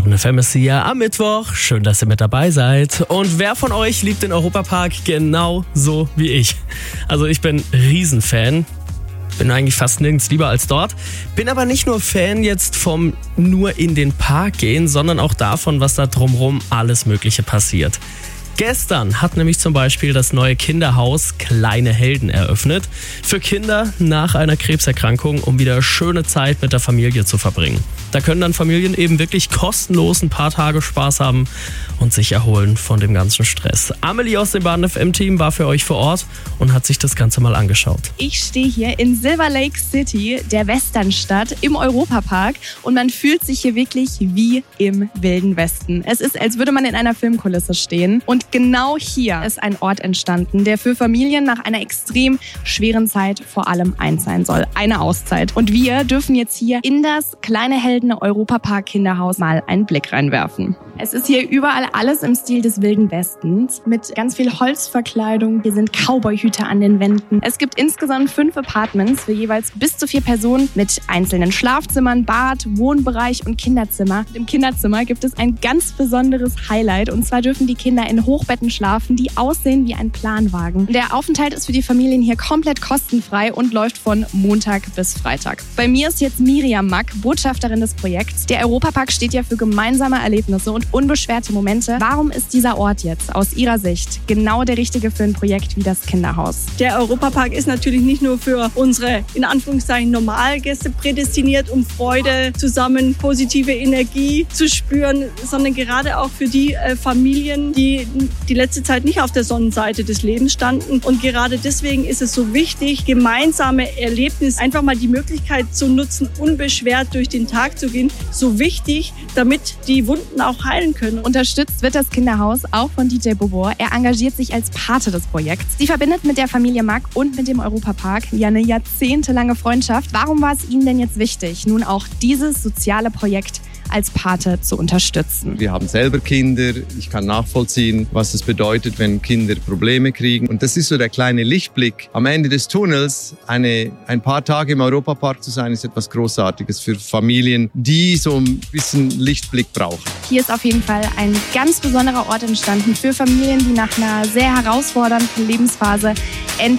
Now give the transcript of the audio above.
Baden FM ist hier am Mittwoch. Schön, dass ihr mit dabei seid. Und wer von euch liebt den Europapark genau so wie ich? Also ich bin Riesenfan. Bin eigentlich fast nirgends lieber als dort. Bin aber nicht nur Fan jetzt vom nur in den Park gehen, sondern auch davon, was da drumherum alles Mögliche passiert. Gestern hat nämlich zum Beispiel das neue Kinderhaus Kleine Helden eröffnet. Für Kinder nach einer Krebserkrankung, um wieder schöne Zeit mit der Familie zu verbringen. Da können dann Familien eben wirklich kostenlos ein paar Tage Spaß haben und sich erholen von dem ganzen Stress. Amelie aus dem Baden FM-Team war für euch vor Ort und hat sich das Ganze mal angeschaut. Ich stehe hier in Silver Lake City, der Westernstadt, im Europapark und man fühlt sich hier wirklich wie im Wilden Westen. Es ist, als würde man in einer Filmkulisse stehen. Und genau hier ist ein Ort entstanden, der für Familien nach einer extrem schweren Zeit vor allem eins sein soll. Eine Auszeit. Und wir dürfen jetzt hier in das Kleine Helden Europapark Kinderhaus mal einen Blick reinwerfen. Es ist hier überall alles im Stil des Wilden Westens mit ganz viel Holzverkleidung. Hier sind Cowboyhüte an den Wänden. Es gibt insgesamt 5 Apartments für jeweils bis zu 4 Personen mit einzelnen Schlafzimmern, Bad, Wohnbereich und Kinderzimmer. Im Kinderzimmer gibt es ein ganz besonderes Highlight und zwar dürfen die Kinder in Hochbetten schlafen, die aussehen wie ein Planwagen. Der Aufenthalt ist für die Familien hier komplett kostenfrei und läuft von Montag bis Freitag. Bei mir ist jetzt Miriam Mack, Botschafterin des Projekts. Der Europapark steht ja für gemeinsame Erlebnisse und unbeschwerte Momente. Warum ist dieser Ort jetzt aus Ihrer Sicht genau der richtige für ein Projekt wie das Kinderhaus? Der Europapark ist natürlich nicht nur für unsere, in Anführungszeichen, Normalgäste prädestiniert, um Freude zusammen, positive Energie zu spüren, sondern gerade auch für die Familien, die die letzte Zeit nicht auf der Sonnenseite des Lebens standen. Und gerade deswegen ist es so wichtig, gemeinsame Erlebnisse, einfach mal die Möglichkeit zu nutzen, unbeschwert durch den Tag zu gehen, so wichtig, damit die Wunden auch heilen können. Unterstützt wird das Kinderhaus auch von DJ Bobor. Er engagiert sich als Pate des Projekts. Sie verbindet mit der Familie Mack und mit dem Europapark ja eine jahrzehntelange Freundschaft. Warum war es Ihnen denn jetzt wichtig, nun auch dieses soziale Projekt als Pate zu unterstützen? Wir haben selber Kinder. Ich kann nachvollziehen, was es bedeutet, wenn Kinder Probleme kriegen. Und das ist so der kleine Lichtblick. Am Ende des Tunnels, ein paar Tage im Europapark zu sein, ist etwas Großartiges für Familien, die so ein bisschen Lichtblick brauchen. Hier ist auf jeden Fall ein ganz besonderer Ort entstanden für Familien, die nach einer sehr herausfordernden Lebensphase